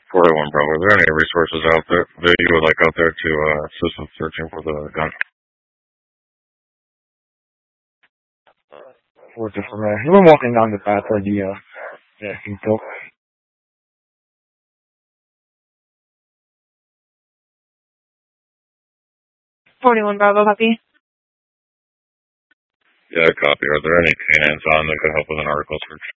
41 Bravo, are there any resources out there that you would like out there to assist with searching for the gun? Working from there. You've been walking down the path where the built. 41 Bravo, copy. Yeah, copy. Are there any canines on that could help with an article search?